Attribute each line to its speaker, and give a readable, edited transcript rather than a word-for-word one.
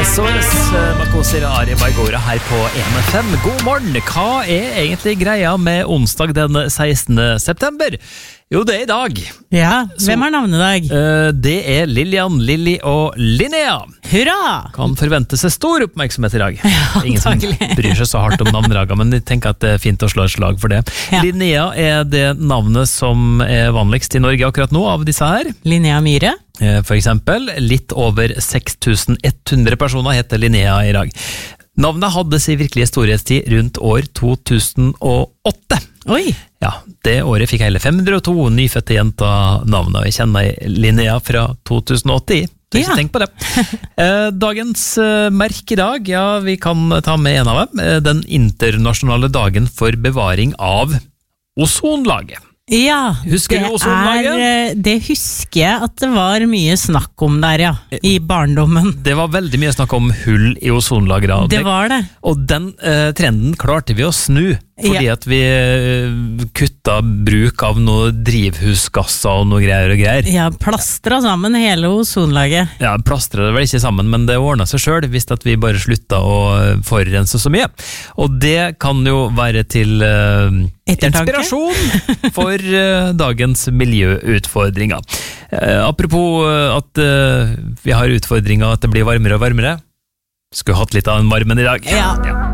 Speaker 1: SOS Makoser Ari Baigora her på 1FM. God morgen! Hva egentlig greia med onsdag den 16. september? Jo, det i dag.
Speaker 2: Ja, hvem har navnedag?
Speaker 1: Det Lillian, Lilly og Linnea.
Speaker 2: Hurra!
Speaker 1: Kan forvente seg stor oppmerksomhet i dag.
Speaker 2: Ja,
Speaker 1: Ingen som bryr seg så hardt om navnedager, men jeg tenker at det fint å slå et slag for det.
Speaker 2: Ja.
Speaker 1: Linnea det navnet som vanligst i Norge akkurat nå av disse her.
Speaker 2: Linnea Myhre.
Speaker 1: For eksempel, litt over 6100 personer heter Linnea i dag. Navnet hadde sin virkelige storhetstid rundt år 2008.
Speaker 2: Oi!
Speaker 1: Ja, det året fikk hele 502 nyfødte jenter navnet, og jeg kjenner Linnea fra 2008. Ikke tenk på det. Dagens merke i dag, ja, vi kan ta med en av dem. Den internasjonale dagen for bevaring av ozonlaget.
Speaker 2: Ja,
Speaker 1: Husker du ozonlaget?
Speaker 2: Det husker jeg at det var mye snakk om der, ja, i barndommen.
Speaker 1: Det var veldig mye snakk om hull i ozonlageret.
Speaker 2: Det var det.
Speaker 1: Og den trenden klarte vi å snu, fordi at vi kutta bruk av noe drivhusgasser og noe greier.
Speaker 2: Ja, plastra sammen hele ozonlaget.
Speaker 1: Ja, plastra det vel ikke sammen, men det ordnet seg selv, hvis at vi bare slutta å forurense så mye. Og det kan jo være til inspirasjon for dagens miljøutfordringer. Apropos at vi har utfordringer at det blir varmere og varmere. Skulle hatt litt av en varmen i dag.
Speaker 2: Ja.